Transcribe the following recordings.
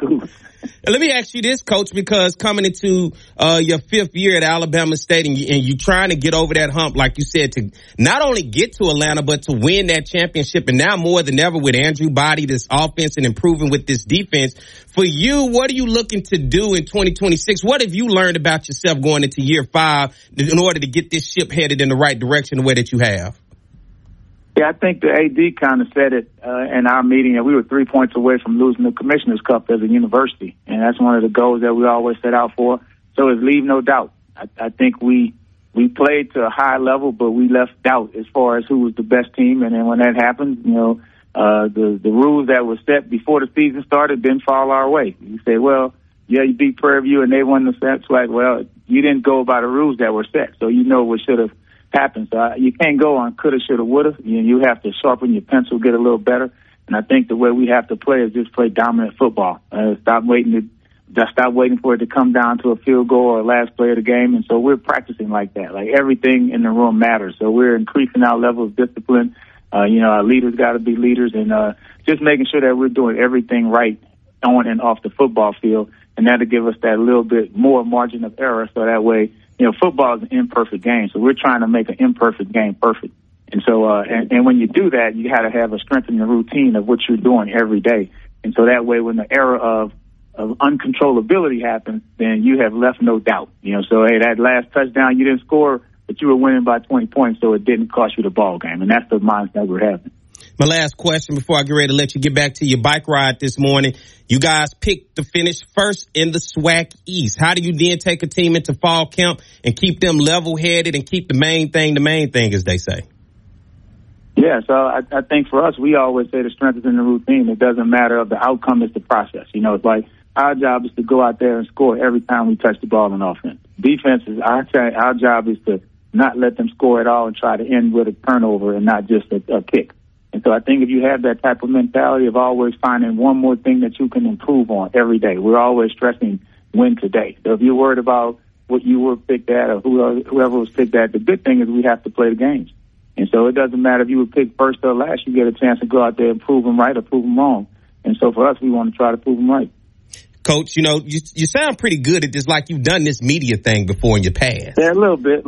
schools. Let me ask you this, Coach, because coming into your fifth year at Alabama State and you're trying to get over that hump, like you said, to not only get to Atlanta, but to win that championship. And now more than ever with Andrew Body, this offense, and improving with this defense. For you, what are you looking to do in 2026? What have you learned about yourself going into year 5 in order to get this ship headed in the right direction the way that you have? Yeah, I think the AD kind of said it in our meeting, and we were 3 points away from losing the Commissioner's Cup as a university, and that's one of the goals that we always set out for. So it's leave no doubt. I think we played to a high level, but we left doubt as far as who was the best team, and then when that happened, the rules that were set before the season started didn't fall our way. You say, well, yeah, you beat Prairie View and they won the set. It's like, well, you didn't go by the rules that were set, so you know what should have happened. So you can't go on coulda, shoulda, woulda. You have to sharpen your pencil, get a little better. And I think the way we have to play is just play dominant football. Stop waiting for it to come down to a field goal or last play of the game. And so we're practicing like that. Like everything in the room matters. So we're increasing our level of discipline. Our leaders got to be leaders, and just making sure that we're doing everything right on and off the football field. And that'll give us that little bit more margin of error, so that way, football is an imperfect game, so we're trying to make an imperfect game perfect. And so, and when you do that, you got to have a strengthening routine of what you're doing every day. And so that way, when the era of uncontrollability happens, then you have left no doubt. So hey, that last touchdown you didn't score, but you were winning by 20 points, so it didn't cost you the ball game. And that's the mindset we're having. My last question before I get ready to let you get back to your bike ride this morning. You guys picked to finish first in the SWAC East. How do you then take a team into fall camp and keep them level-headed and keep the main thing, as they say? Yeah, so I think for us, we always say the strength is in the routine. It doesn't matter of the outcome, it's the process. It's like our job is to go out there and score every time we touch the ball in offense. Defense is our job is to not let them score at all and try to end with a turnover and not just a kick. And so I think if you have that type of mentality of always finding one more thing that you can improve on every day, we're always stressing win today. So if you're worried about what you were picked at or whoever was picked at, the good thing is we have to play the games. And so it doesn't matter if you were picked first or last, you get a chance to go out there and prove them right or prove them wrong. And so for us, we want to try to prove them right. Coach, you sound pretty good at this, like you've done this media thing before in your past. Yeah, a little bit.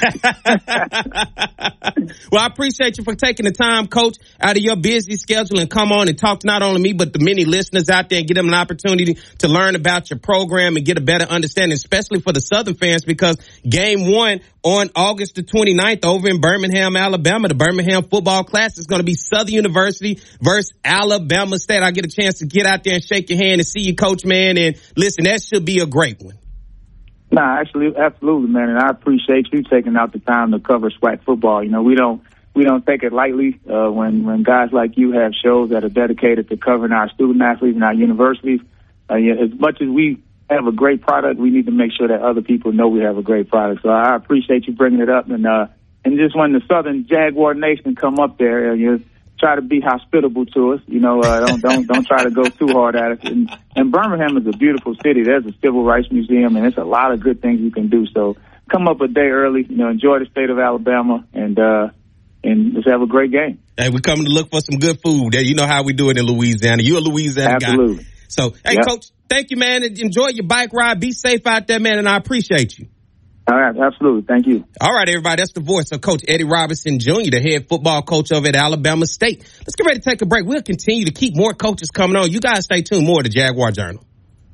Well, I appreciate you for taking the time, Coach, out of your busy schedule and come on and talk to not only me, but the many listeners out there and give them an opportunity to learn about your program and get a better understanding, especially for the Southern fans, because game 1 on August the 29th over in Birmingham, Alabama, the Birmingham Football Classic is going to be Southern University versus Alabama State. I get a chance to get out there and shake your hand and see you, Coach, man. And listen, that should be a great one. Nah, actually, absolutely, man. And I appreciate you taking out the time to cover SWAC football. We don't take it lightly when guys like you have shows that are dedicated to covering our student athletes and our universities. As much as we have a great product, we need to make sure that other people know we have a great product. So I appreciate you bringing it up. And just when the Southern Jaguar Nation come up there, try to be hospitable to us. Don't try to go too hard at us. And Birmingham is a beautiful city. There's a civil rights museum, and it's a lot of good things you can do. So come up a day early. Enjoy the state of Alabama, and let's have a great game. Hey, we're coming to look for some good food. You know how we do it in Louisiana. You're a Louisiana Absolutely. guy. So, hey, yep. Coach, thank you, man. Enjoy your bike ride. Be safe out there, man, and I appreciate you. All right, absolutely. Thank you. All right, everybody. That's the voice of Coach Eddie Robinson Jr., the head football coach over at Alabama State. Let's get ready to take a break. We'll continue to keep more coaches coming on. You guys stay tuned. More to Jaguar Journal.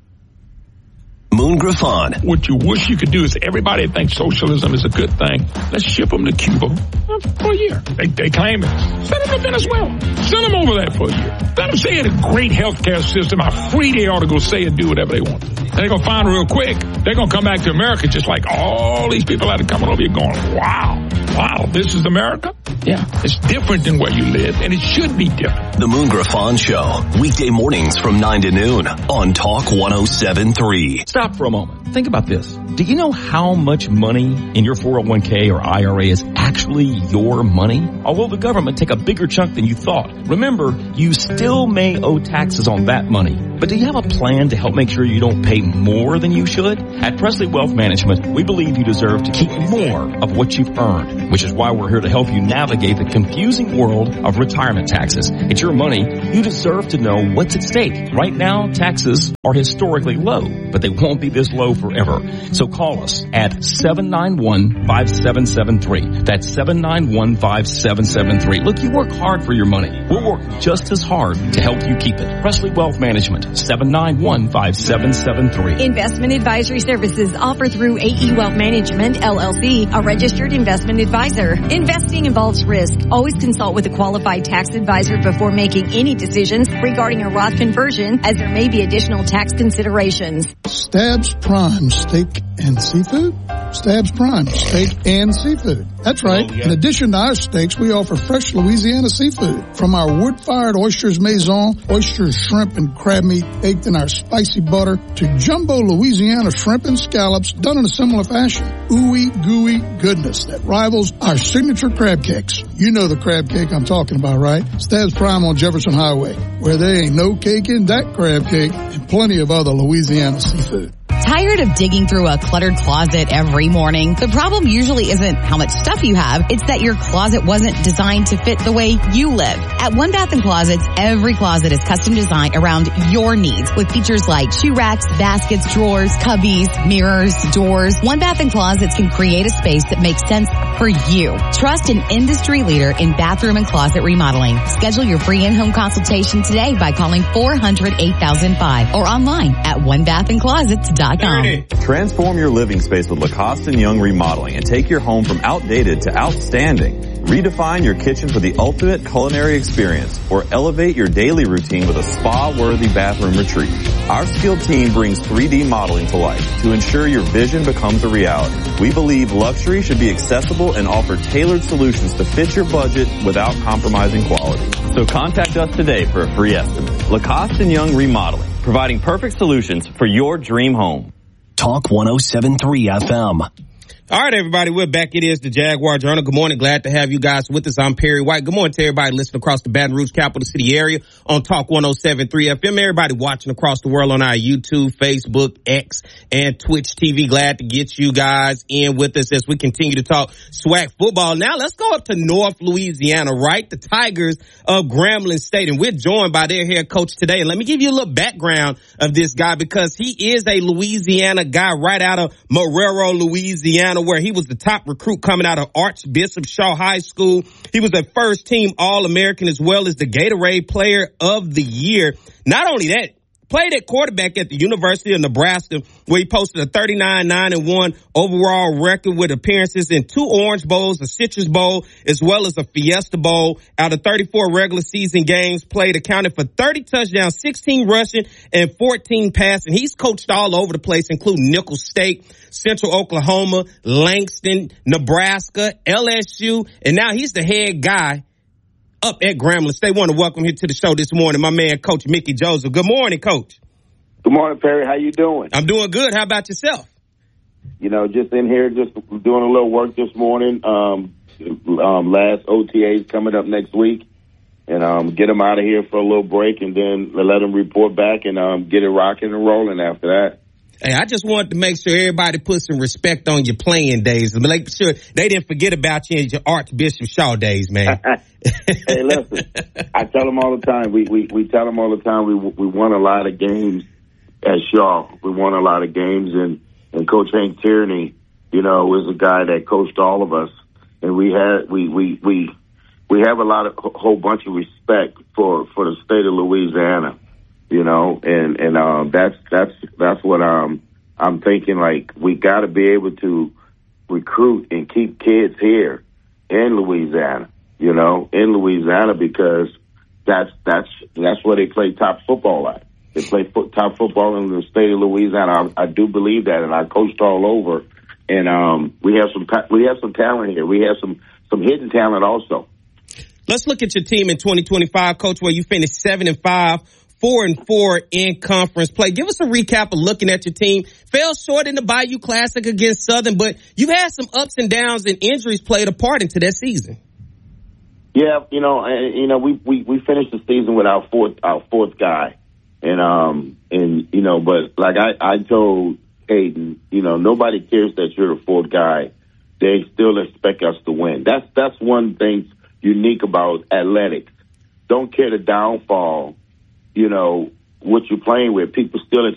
Moon Griffon. What you wish you could do is everybody thinks socialism is a good thing. Let's ship them to Cuba for a year. They claim it. Send them to Venezuela. Send them over there for a year. Let them say it's a great healthcare system, how free they ought to go say and do whatever they want. They're going to find real quick, they're going to come back to America just like all these people that are coming over here going, wow, this is America? Yeah, it's different than where you live, and it should be different. The Moon Griffon Show, weekday mornings from 9 to noon on Talk 107.3. Stop for a moment. Think about this. Do you know how much money in your 401k or IRA is actually your money? Although the government take a bigger chunk than you thought, remember, you still may owe taxes on that money. But do you have a plan to help make sure you don't pay more than you should? At Presley Wealth Management, we believe you deserve to keep more of what you've earned, which is why we're here to help you navigate the confusing world of retirement taxes. It's your money. You deserve to know what's at stake. Right now, taxes are historically low, but they won't be this low forever. So call us at 791-5773. That's 791-5773. Look, you work hard for your money. We'll work just as hard to help you keep it. Presley Wealth Management, 791-5773. Investment advisory services offered through AE Wealth Management, LLC, a registered investment advisor. Investing involves risk. Always consult with a qualified tax advisor before making any decisions regarding a Roth conversion, as there may be additional tax considerations. Stabs Prime Steak and Seafood? Stabs Prime Steak and Seafood. That's right. In addition to our steaks, we offer fresh Louisiana seafood. From our wood-fired oysters maison, oysters, shrimp, and crab meat baked in our spicy butter, to jumbo Louisiana shrimp and scallops done in a similar fashion. Ooey gooey goodness that rivals our signature crab cakes. You know the crab cake I'm talking about, right? Stabs Prime on Jefferson Highway, where there ain't no cake in that crab cake, and plenty of other Louisiana seafood. Tired of digging through a cluttered closet every morning? The problem usually isn't how much stuff you have, it's that your closet wasn't designed to fit the way you live. At One Bath & Closets, every closet is custom designed around your needs with features like shoe racks, baskets, drawers, cubbies, mirrors, doors. One Bath & Closets can create a space that makes sense for you. Trust an industry leader in bathroom and closet remodeling. Schedule your free in-home consultation today by calling 400-8005 or online at onebathandclosets.com. Transform your living space with Lacoste & Young Remodeling and take your home from outdated to outstanding. Redefine your kitchen for the ultimate culinary experience or elevate your daily routine with a spa-worthy bathroom retreat. Our skilled team brings 3D modeling to life to ensure your vision becomes a reality. We believe luxury should be accessible and offer tailored solutions to fit your budget without compromising quality. So contact us today for a free estimate. Lacoste & Young Remodeling, providing perfect solutions for your dream home. Talk 107.3 FM. All right, everybody, we're back. It is the Jaguar Journal. Good morning. Glad to have you guys with us. I'm Perry White. Good morning to everybody listening across the Baton Rouge capital city area on Talk 107.3 FM. Everybody watching across the world on our YouTube, Facebook, X, and Twitch TV. Glad to get you guys in with us as we continue to talk SWAC football. Now let's go up to North Louisiana, right? The Tigers of Grambling State. And we're joined by their head coach today. And let me give you a little background of this guy because he is a Louisiana guy right out of Marrero, Louisiana, where he was the top recruit coming out of Archbishop Shaw High School. He was a first team All-American as well as the Gatorade Player of the Year. Not only that, played at quarterback at the University of Nebraska, where he posted a 39-9-1 overall record with appearances in 2 Orange Bowls, a Citrus Bowl, as well as a Fiesta Bowl. Out of 34 regular season games played, accounted for 30 touchdowns, 16 rushing, and 14 passing. He's coached all over the place, including Nicholls State, Central Oklahoma, Langston, Nebraska, LSU, and now he's the head guy up at Grambling State. Want to welcome here to the show this morning, my man, Coach Mickey Joseph. Good morning, Coach. Good morning, Perry. How you doing? I'm doing good. How about yourself? You know, just in here, just doing a little work this morning. Last OTA's coming up next week, and get them out of here for a little break, and then let them report back and get it rocking and rolling after that. Hey, I just wanted to make sure everybody put some respect on your playing days and make sure they didn't forget about you in your Archbishop Shaw days, man. Hey, listen, I tell them all the time. We tell them all the time. We won a lot of games at Shaw. We won a lot of games, and Coach Hank Tierney, you know, was a guy that coached all of us, and we have a whole bunch of respect for the state of Louisiana. You know, and that's what I'm thinking. Like, we got to be able to recruit and keep kids here in Louisiana. You know, in Louisiana, because that's where they play top football at. They play top football in the state of Louisiana. I do believe that, and I coached all over. And we have some talent here. We have some hidden talent also. Let's look at your team in 2025, Coach, where you finished 7-5. 4-4 in conference play. Give us a recap of looking at your team. Fell short in the Bayou Classic against Southern, but you've had some ups and downs, and injuries played a part into that season. Yeah, we finished the season with our fourth guy, But like I told Hayden, nobody cares that you're the fourth guy. They still expect us to win. That's one thing unique about athletics. Don't care the downfall, what you're playing with. People still